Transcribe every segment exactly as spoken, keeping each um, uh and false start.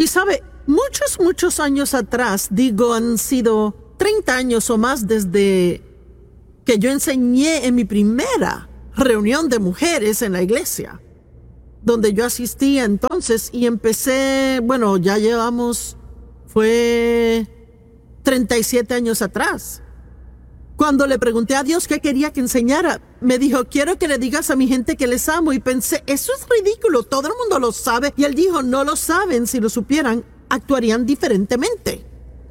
sabe, muchos, muchos años atrás, digo, han sido treinta años o más desde que yo enseñé en mi primera reunión de mujeres en la iglesia, donde yo asistía entonces, y empecé, bueno, ya llevamos, fue treinta y siete años atrás. Cuando le pregunté a Dios qué quería que enseñara, me dijo, quiero que le digas a mi gente que les amo. Y pensé, eso es ridículo, todo el mundo lo sabe. Y él dijo, no lo saben, si lo supieran, actuarían diferentemente.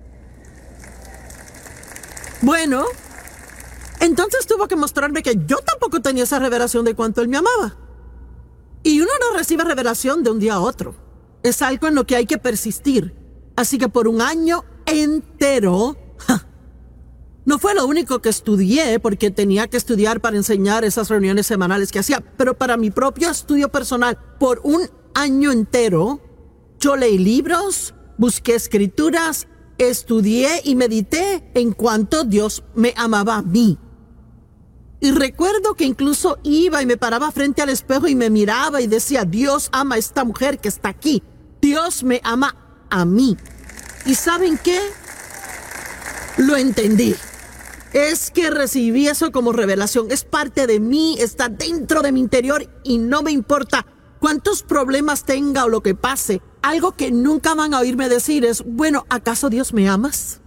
Bueno, entonces tuvo que mostrarme que yo tampoco tenía esa revelación de cuánto él me amaba. Y uno no recibe revelación de un día a otro. Es algo en lo que hay que persistir. Así que por un año entero... ¡ja! No fue lo único que estudié, porque tenía que estudiar para enseñar esas reuniones semanales que hacía, pero para mi propio estudio personal, por un año entero, yo leí libros, busqué escrituras, estudié y medité en cuanto Dios me amaba a mí. Y recuerdo que incluso iba y me paraba frente al espejo y me miraba y decía, Dios ama a esta mujer que está aquí. Dios me ama a mí. ¿Y saben qué? Lo entendí. Es que recibí eso como revelación. Es parte de mí, está dentro de mi interior y no me importa cuántos problemas tenga o lo que pase. Algo que nunca van a oírme decir es, bueno, ¿acaso Dios me amas?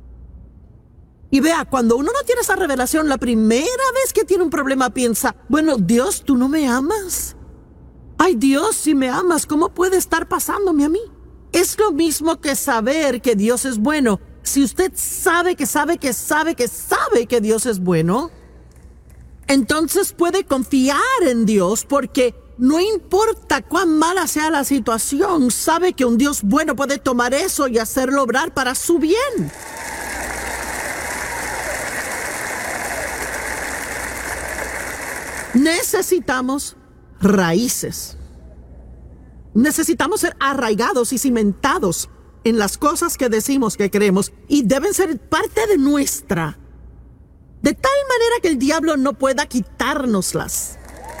Y vea, cuando uno no tiene esa revelación, la primera vez que tiene un problema piensa, bueno, Dios, ¿tú no me amas? Ay, Dios, si me amas, ¿cómo puede estar pasándome a mí? Es lo mismo que saber que Dios es bueno. Si usted sabe que sabe que sabe que sabe que Dios es bueno, entonces puede confiar en Dios, porque no importa cuán mala sea la situación, sabe que un Dios bueno puede tomar eso y hacerlo obrar para su bien. Necesitamos raíces. Necesitamos ser arraigados y cimentados en las cosas que decimos que creemos, y deben ser parte de nuestra, de tal manera que el diablo no pueda quitárnoslas.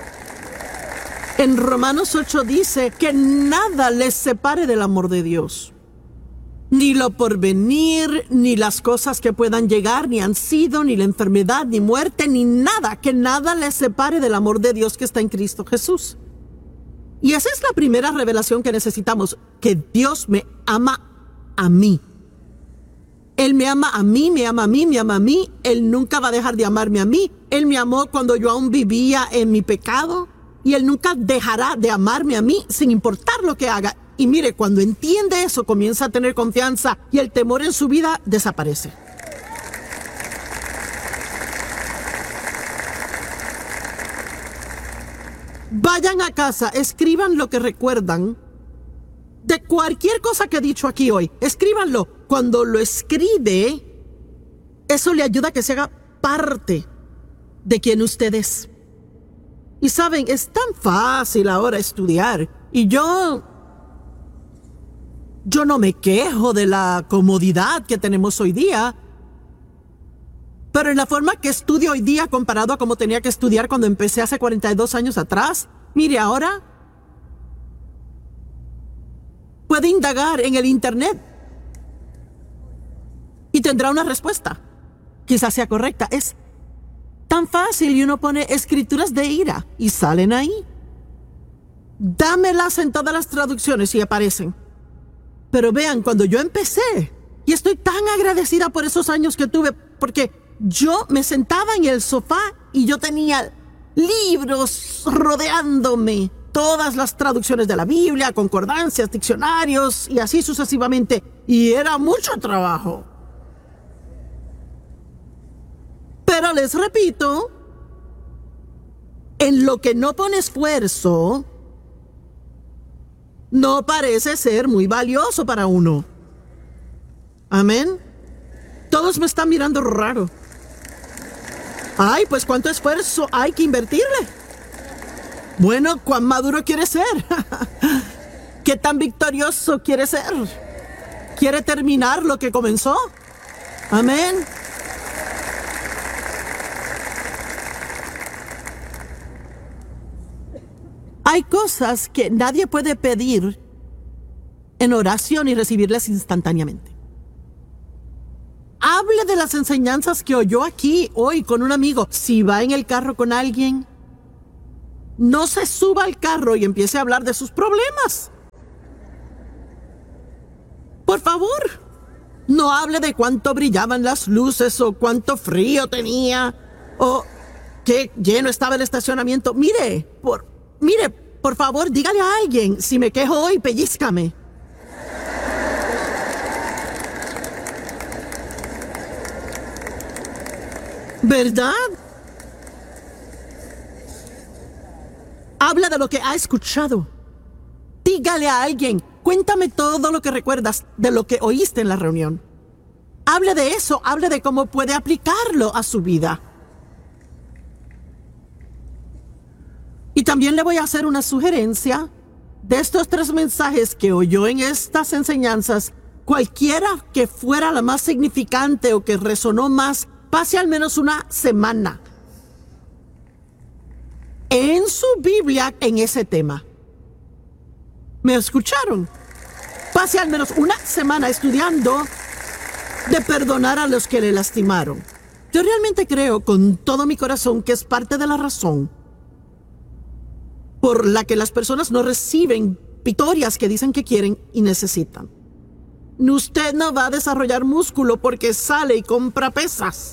En Romanos ocho dice que nada les separe del amor de Dios. Ni lo porvenir, ni las cosas que puedan llegar, ni han sido, ni la enfermedad, ni muerte, ni nada, que nada les separe del amor de Dios que está en Cristo Jesús. Y esa es la primera revelación que necesitamos, que Dios me ama a mí. Él me ama a mí, me ama a mí, me ama a mí. Él nunca va a dejar de amarme a mí. Él me amó cuando yo aún vivía en mi pecado, y Él nunca dejará de amarme a mí sin importar lo que haga. Y mire, cuando entiende eso, comienza a tener confianza y el temor en su vida desaparece. Vayan a casa, escriban lo que recuerdan de cualquier cosa que he dicho aquí hoy. Escríbanlo. Cuando lo escribe, eso le ayuda a que se haga parte de quien usted es. Y saben, es tan fácil ahora estudiar. Y yo, yo no me quejo de la comodidad que tenemos hoy día. Pero en la forma que estudio hoy día comparado a como tenía que estudiar cuando empecé hace cuarenta y dos años atrás, mire, ahora puede indagar en el internet y tendrá una respuesta. Quizás sea correcta. Es tan fácil, y uno pone escrituras de ira y salen ahí. Dámelas en todas las traducciones y aparecen. Pero vean, cuando yo empecé, y estoy tan agradecida por esos años que tuve, porque yo me sentaba en el sofá y yo tenía libros rodeándome, todas las traducciones de la Biblia, concordancias, diccionarios y así sucesivamente. Y era mucho trabajo. Pero les repito, en lo que no pone esfuerzo, no parece ser muy valioso para uno. Amén. Todos me están mirando raro. Ay, pues cuánto esfuerzo hay que invertirle. Bueno, ¿cuán maduro quiere ser? ¿Qué tan victorioso quiere ser? ¿Quiere terminar lo que comenzó? Amén. Hay cosas que nadie puede pedir en oración y recibirlas instantáneamente. Hable de las enseñanzas que oyó aquí hoy con un amigo. Si va en el carro con alguien, no se suba al carro y empiece a hablar de sus problemas. Por favor, no hable de cuánto brillaban las luces o cuánto frío tenía o qué lleno estaba el estacionamiento. Mire, por, mire, por favor, dígale a alguien, si me quejo hoy, pellízcame. ¿Verdad? Habla de lo que ha escuchado. Dígale a alguien, cuéntame todo lo que recuerdas de lo que oíste en la reunión. Hable de eso, hable de cómo puede aplicarlo a su vida. Y también le voy a hacer una sugerencia. De estos tres mensajes que oyó en estas enseñanzas, cualquiera que fuera la más significante o que resonó más, pase al menos una semana en su Biblia en ese tema. ¿Me escucharon? Pase al menos una semana estudiando de perdonar a los que le lastimaron. Yo realmente creo con todo mi corazón que es parte de la razón por la que las personas no reciben victorias que dicen que quieren y necesitan. Usted no va a desarrollar músculo porque sale y compra pesas.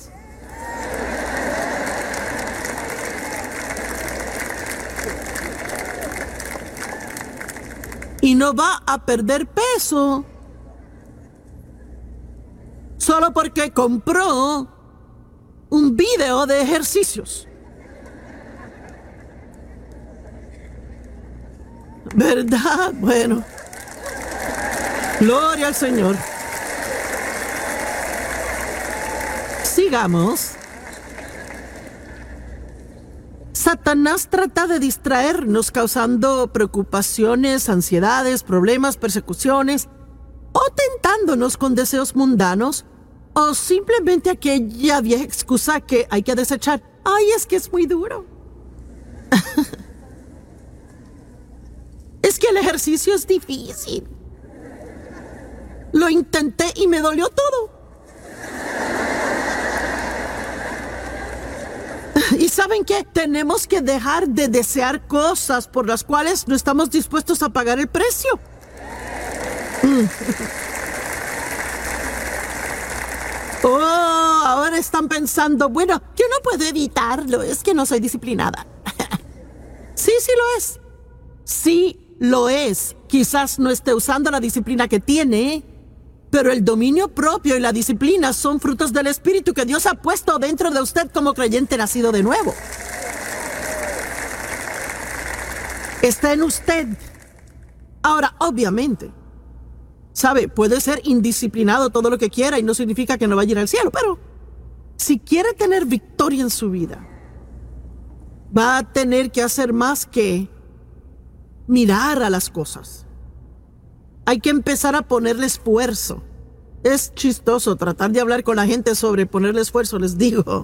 Y no va a perder peso solo porque compró un video de ejercicios. ¿Verdad? Bueno. Gloria al Señor. Sigamos. Satanás trata de distraernos causando preocupaciones, ansiedades, problemas, persecuciones o tentándonos con deseos mundanos o simplemente aquella vieja excusa que hay que desechar. Ay, es que es muy duro. Es que el ejercicio es difícil. Lo intenté y me dolió todo. ¿Y saben qué? Tenemos que dejar de desear cosas por las cuales no estamos dispuestos a pagar el precio. Mm. Oh, ahora están pensando, bueno, yo no puedo evitarlo, es que no soy disciplinada. Sí, sí lo es. Sí lo es. Quizás no esté usando la disciplina que tiene, pero el dominio propio y la disciplina son frutos del Espíritu que Dios ha puesto dentro de usted como creyente nacido de nuevo. Está en usted. Ahora, obviamente, sabe, puede ser indisciplinado todo lo que quiera y no significa que no vaya a ir al cielo, pero si quiere tener victoria en su vida, va a tener que hacer más que mirar a las cosas. Hay que empezar a ponerle esfuerzo. Es chistoso tratar de hablar con la gente sobre ponerle esfuerzo, les digo.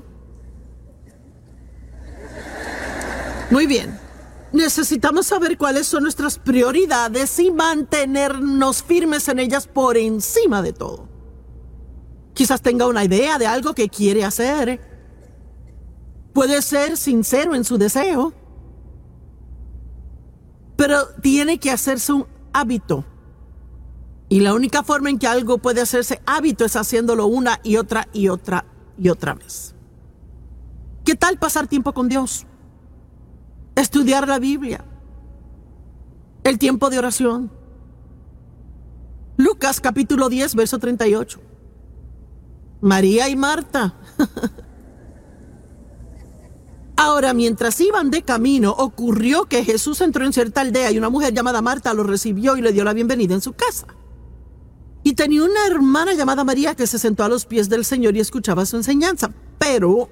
Muy bien. Necesitamos saber cuáles son nuestras prioridades y mantenernos firmes en ellas por encima de todo. Quizás tenga una idea de algo que quiere hacer. Puede ser sincero en su deseo, pero tiene que hacerse un hábito. Y la única forma en que algo puede hacerse hábito es haciéndolo una y otra y otra y otra vez. ¿Qué tal pasar tiempo con Dios? Estudiar la Biblia. El tiempo de oración. Lucas capítulo diez, verso treinta y ocho. María y Marta. Ahora, mientras iban de camino, ocurrió que Jesús entró en cierta aldea y una mujer llamada Marta lo recibió y le dio la bienvenida en su casa. Y tenía una hermana llamada María que se sentó a los pies del Señor y escuchaba su enseñanza. Pero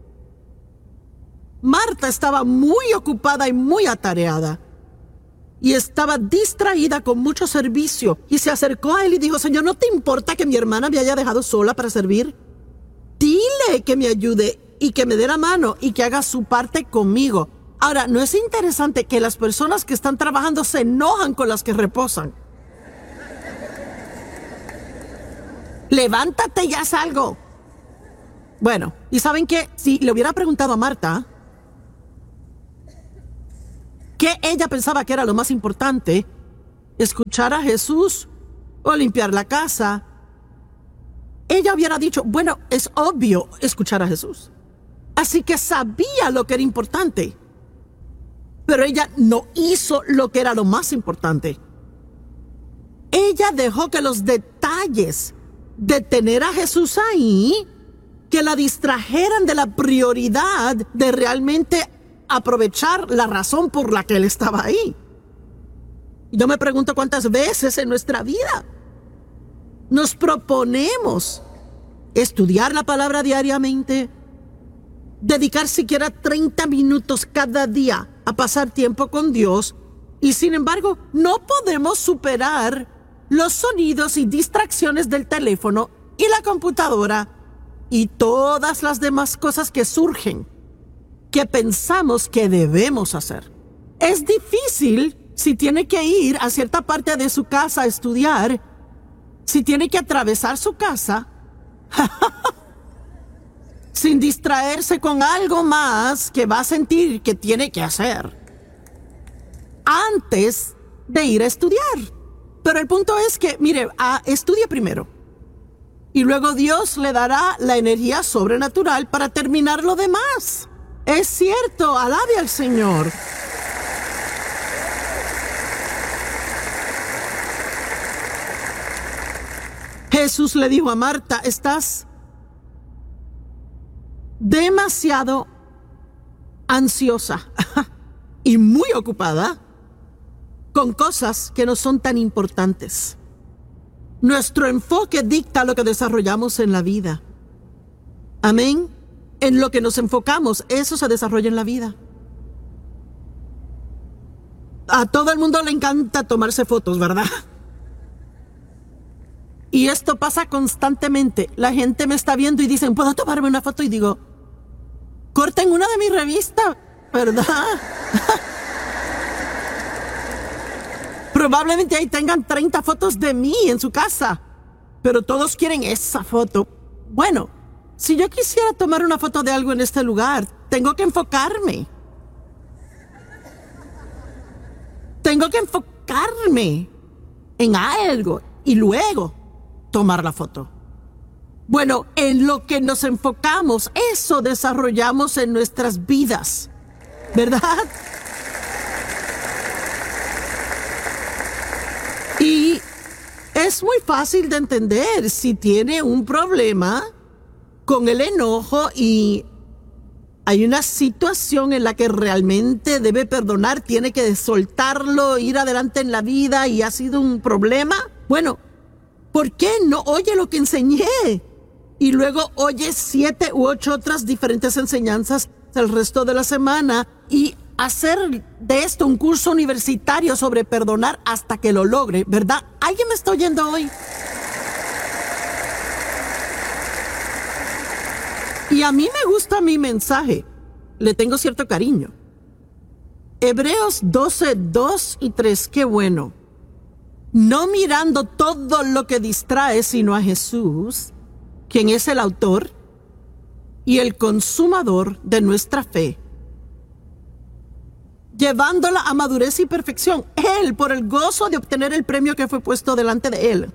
Marta estaba muy ocupada y muy atareada. Y estaba distraída con mucho servicio. Y se acercó a él y dijo, Señor, ¿no te importa que mi hermana me haya dejado sola para servir? Dile que me ayude y que me dé la mano y que haga su parte conmigo. Ahora, ¿no es interesante que las personas que están trabajando se enojan con las que reposan? Levántate y haz algo. Bueno, ¿y saben qué? Si le hubiera preguntado a Marta qué ella pensaba que era lo más importante, escuchar a Jesús o limpiar la casa, ella hubiera dicho, bueno, es obvio escuchar a Jesús. Así que sabía lo que era importante. Pero ella no hizo lo que era lo más importante. Ella dejó que los detalles de tener a Jesús ahí, que la distrajeran de la prioridad de realmente aprovechar la razón por la que él estaba ahí. Yo me pregunto cuántas veces en nuestra vida nos proponemos estudiar la palabra diariamente, dedicar siquiera treinta minutos cada día a pasar tiempo con Dios, y sin embargo no podemos superar los sonidos y distracciones del teléfono y la computadora y todas las demás cosas que surgen, que pensamos que debemos hacer. Es difícil si tiene que ir a cierta parte de su casa a estudiar, si tiene que atravesar su casa sin distraerse con algo más que va a sentir que tiene que hacer antes de ir a estudiar. Pero el punto es que, mire, ah, estudie primero y luego Dios le dará la energía sobrenatural para terminar lo demás. Es cierto, alabe al Señor. Jesús le dijo a Marta, estás demasiado ansiosa y muy ocupada con cosas que no son tan importantes. Nuestro enfoque dicta lo que desarrollamos en la vida. Amén. En lo que nos enfocamos, eso se desarrolla en la vida. A todo el mundo le encanta tomarse fotos, ¿verdad? Y esto pasa constantemente. La gente me está viendo y dicen, ¿puedo tomarme una foto? Y digo, corten una de mi revista, ¿verdad? Probablemente ahí tengan treinta fotos de mí en su casa, pero todos quieren esa foto. Bueno, si yo quisiera tomar una foto de algo en este lugar, tengo que enfocarme. Tengo que enfocarme en algo y luego tomar la foto. Bueno, en lo que nos enfocamos, eso desarrollamos en nuestras vidas, ¿verdad? Y es muy fácil de entender si tiene un problema con el enojo y hay una situación en la que realmente debe perdonar, tiene que soltarlo, ir adelante en la vida y ha sido un problema. Bueno, ¿por qué no oye lo que enseñé? Y luego oye siete u ocho otras diferentes enseñanzas el resto de la semana y hacer de esto un curso universitario sobre perdonar hasta que lo logre, ¿verdad? ¿Alguien me está oyendo hoy? Y a mí me gusta mi mensaje. Le tengo cierto cariño. Hebreos doce, dos y tres, qué bueno. No mirando todo lo que distrae, sino a Jesús, quien es el autor y el consumador de nuestra fe, llevándola a madurez y perfección, Él por el gozo de obtener el premio que fue puesto delante de Él.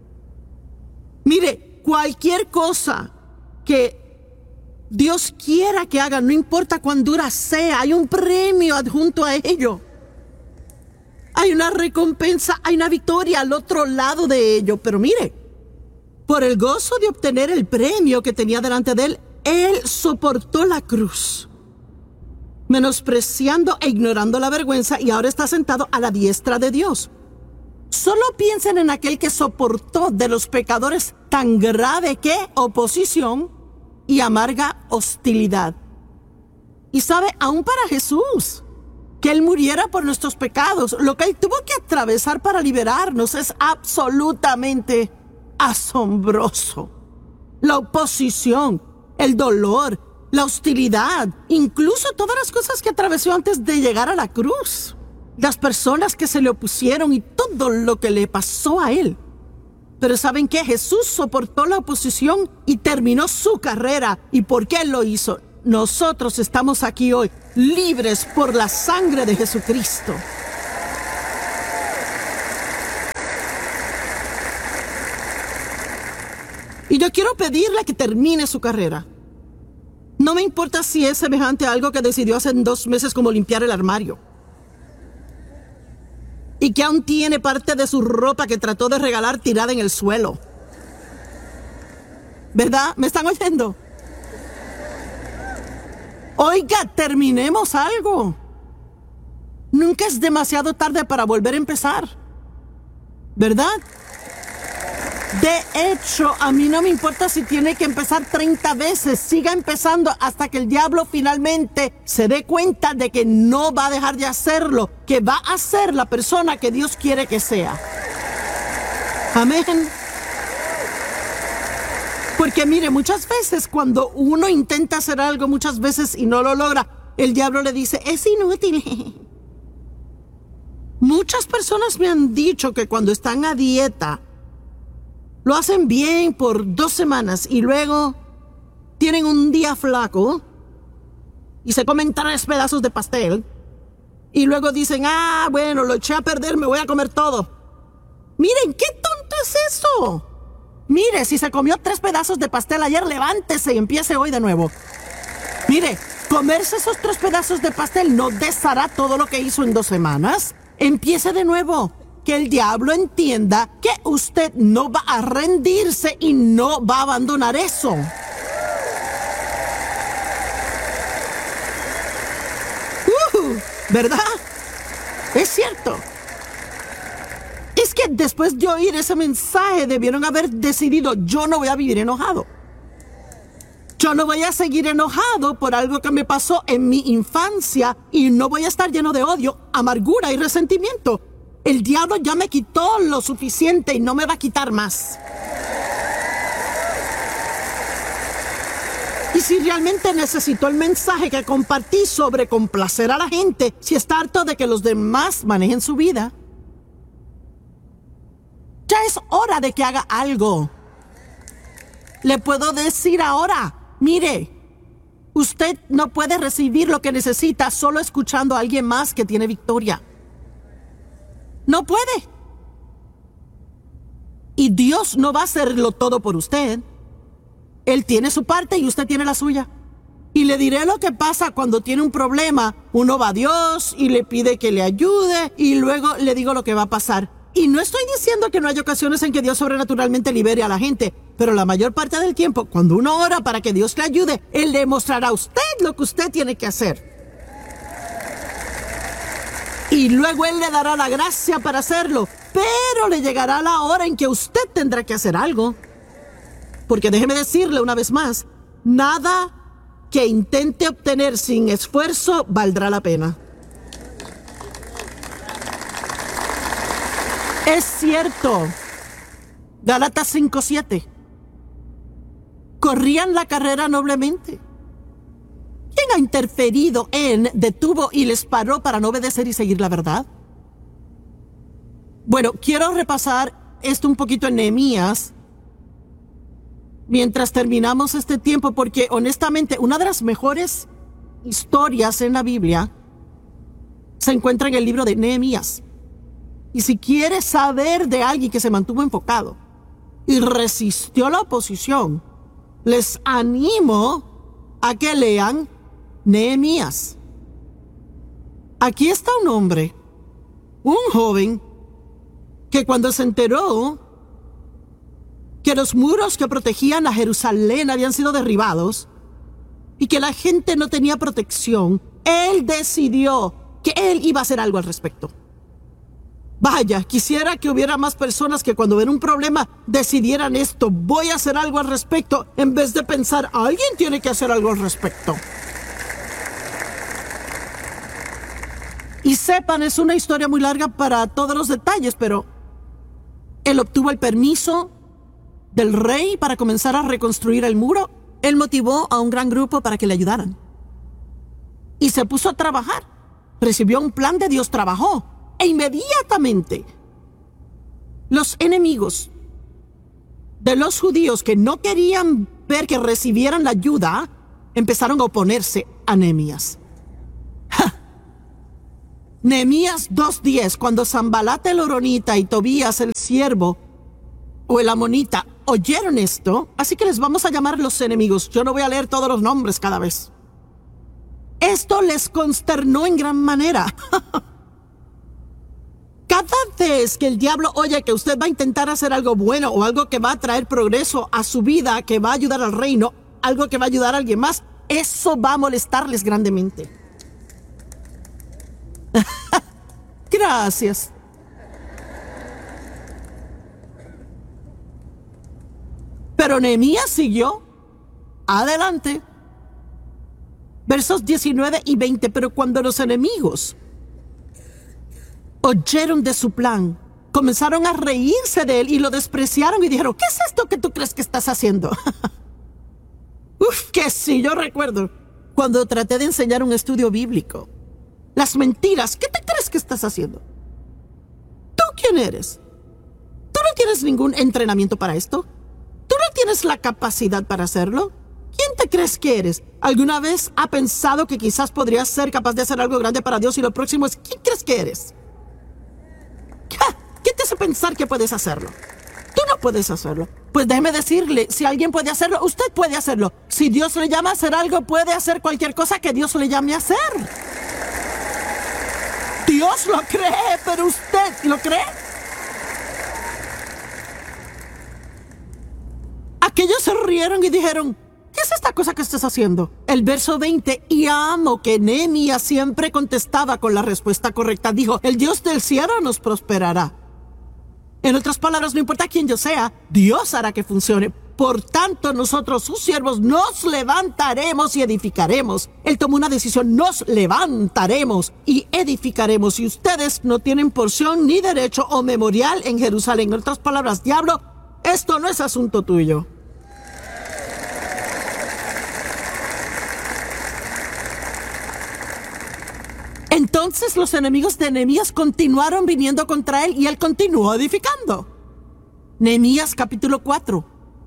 Mire, cualquier cosa que Dios quiera que haga, no importa cuán dura sea, hay un premio adjunto a ello. Hay una recompensa, hay una victoria al otro lado de ello. Pero mire, por el gozo de obtener el premio que tenía delante de Él, Él soportó la cruz, menospreciando e ignorando la vergüenza, y ahora está sentado a la diestra de Dios. Solo piensen en aquel que soportó de los pecadores tan grave que oposición y amarga hostilidad. Y sabe, aún para Jesús, que Él muriera por nuestros pecados, lo que Él tuvo que atravesar para liberarnos es absolutamente asombroso. La oposición, el dolor, la hostilidad, incluso todas las cosas que atravesó antes de llegar a la cruz, las personas que se le opusieron y todo lo que le pasó a Él. Pero ¿saben qué? Jesús soportó la oposición y terminó su carrera. ¿Y por qué lo hizo? Nosotros estamos aquí hoy, libres por la sangre de Jesucristo. Y yo quiero pedirle que termine su carrera. No me importa si es semejante a algo que decidió hace dos meses como limpiar el armario. Y que aún tiene parte de su ropa que trató de regalar tirada en el suelo. ¿Verdad? ¿Me están oyendo? Oiga, terminemos algo. Nunca es demasiado tarde para volver a empezar. ¿Verdad? De hecho, a mí no me importa si tiene que empezar treinta veces. Siga empezando hasta que el diablo finalmente se dé cuenta de que no va a dejar de hacerlo, que va a ser la persona que Dios quiere que sea. Amén. Porque mire, muchas veces cuando uno intenta hacer algo muchas veces y no lo logra, el diablo le dice, es inútil. Muchas personas me han dicho que cuando están a dieta, lo hacen bien por dos semanas y luego tienen un día flaco y se comen tres pedazos de pastel y luego dicen, ah, bueno, lo eché a perder, me voy a comer todo. Miren, ¿qué tonto es eso? Mire, si se comió tres pedazos de pastel ayer, levántese y empiece hoy de nuevo. Mire, comerse esos tres pedazos de pastel no deshará todo lo que hizo en dos semanas. Empiece de nuevo. Que el diablo entienda que usted no va a rendirse y no va a abandonar eso. Uh, ¿Verdad? Es cierto. Es que después de oír ese mensaje debieron haber decidido, yo no voy a vivir enojado. Yo no voy a seguir enojado por algo que me pasó en mi infancia y no voy a estar lleno de odio, amargura y resentimiento. El diablo ya me quitó lo suficiente y no me va a quitar más. Y si realmente necesitó el mensaje que compartí sobre complacer a la gente, si está harto de que los demás manejen su vida, ya es hora de que haga algo. Le puedo decir ahora, mire, usted no puede recibir lo que necesita solo escuchando a alguien más que tiene victoria. No puede. Y Dios no va a hacerlo todo por usted. Él tiene su parte y usted tiene la suya. Y le diré lo que pasa cuando tiene un problema. Uno va a Dios y le pide que le ayude y luego le digo lo que va a pasar. Y no estoy diciendo que no hay ocasiones en que Dios sobrenaturalmente libere a la gente, pero la mayor parte del tiempo, cuando uno ora para que Dios le ayude, Él le mostrará a usted lo que usted tiene que hacer. Y luego Él le dará la gracia para hacerlo. Pero le llegará la hora en que usted tendrá que hacer algo. Porque déjeme decirle una vez más, nada que intente obtener sin esfuerzo valdrá la pena. Es cierto. Gálatas cinco siete. Corrían la carrera noblemente. ¿Quién ha interferido en, detuvo y les paró para no obedecer y seguir la verdad? Bueno, quiero repasar esto un poquito en Nehemías mientras terminamos este tiempo, porque honestamente una de las mejores historias en la Biblia se encuentra en el libro de Nehemías. Y si quieres saber de alguien que se mantuvo enfocado y resistió la oposición, les animo a que lean Nehemías. Aquí está un hombre, un joven, que cuando se enteró que los muros que protegían a Jerusalén habían sido derribados y que la gente no tenía protección, él decidió que él iba a hacer algo al respecto. Vaya, quisiera que hubiera más personas que cuando ven un problema decidieran esto, voy a hacer algo al respecto, en vez de pensar, alguien tiene que hacer algo al respecto. Y sepan, es una historia muy larga para todos los detalles, pero él obtuvo el permiso del rey para comenzar a reconstruir el muro. Él motivó a un gran grupo para que le ayudaran. Y se puso a trabajar. Recibió un plan de Dios, trabajó. E inmediatamente los enemigos de los judíos que no querían ver que recibieran la ayuda, empezaron a oponerse a Nehemías. ¡Ja! Nehemías dos diez, cuando Sanbalat el horonita y Tobías el siervo o el amonita oyeron esto, así que les vamos a llamar los enemigos. Yo no voy a leer todos los nombres cada vez. Esto les consternó en gran manera. Cada vez que el diablo oye que usted va a intentar hacer algo bueno o algo que va a traer progreso a su vida, que va a ayudar al reino, algo que va a ayudar a alguien más, eso va a molestarles grandemente. Gracias. Pero Nehemías siguió adelante. Versos diecinueve y veinte. Pero cuando los enemigos oyeron de su plan, comenzaron a reírse de él y lo despreciaron y dijeron: ¿qué es esto que tú crees que estás haciendo? Uf, que sí, yo recuerdo cuando traté de enseñar un estudio bíblico. Las mentiras, ¿qué te crees que estás haciendo? ¿Tú quién eres? ¿Tú no tienes ningún entrenamiento para esto? ¿Tú no tienes la capacidad para hacerlo? ¿Quién te crees que eres? ¿Alguna vez ha pensado que quizás podrías ser capaz de hacer algo grande para Dios y lo próximo es ¿quién crees que eres? ¿Quién te hace pensar que puedes hacerlo? Tú no puedes hacerlo. Pues déjeme decirle, si alguien puede hacerlo, usted puede hacerlo. Si Dios le llama a hacer algo, puede hacer cualquier cosa que Dios le llame a hacer. Dios lo cree, pero usted ¿lo cree? Aquellos se rieron y dijeron: ¿qué es esta cosa que estás haciendo? El verso veinte, y amo que Nehemías siempre contestaba con la respuesta correcta. Dijo: el Dios del cielo nos prosperará. En otras palabras, no importa quién yo sea, Dios hará que funcione. Por tanto, nosotros, sus siervos, nos levantaremos y edificaremos. Él tomó una decisión: nos levantaremos y edificaremos. Y ustedes no tienen porción ni derecho o memorial en Jerusalén. En otras palabras, diablo, esto no es asunto tuyo. Entonces los enemigos de Nehemías continuaron viniendo contra él y él continuó edificando. Nehemías capítulo cuatro.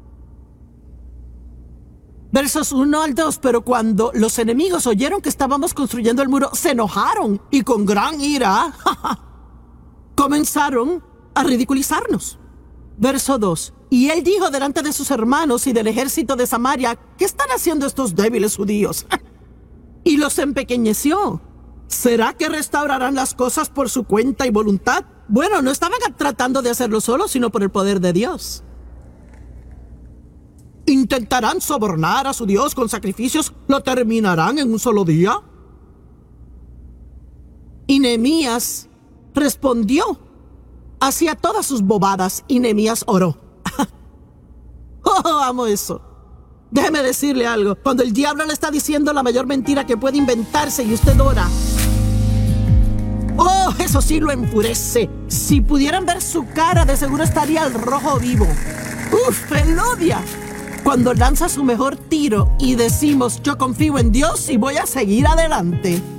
Versos uno al dos. Pero cuando los enemigos oyeron que estábamos construyendo el muro, se enojaron y con gran ira comenzaron a ridiculizarnos. Verso dos. Y él dijo delante de sus hermanos y del ejército de Samaria: ¿qué están haciendo estos débiles judíos? Y los empequeñeció. ¿Será que restaurarán las cosas por su cuenta y voluntad? Bueno, no estaban tratando de hacerlo solo, sino por el poder de Dios. ¿Intentarán sobornar a su Dios con sacrificios? ¿Lo terminarán en un solo día? Y Nehemías respondió hacia todas sus bobadas, y Nehemías oró. Oh, amo eso. Déjeme decirle algo. Cuando el diablo le está diciendo la mayor mentira que puede inventarse y usted ora, oh, eso sí lo enfurece. Si pudieran ver su cara, de seguro estaría al rojo vivo. Uf, él odia cuando lanza su mejor tiro y decimos: yo confío en Dios y voy a seguir adelante.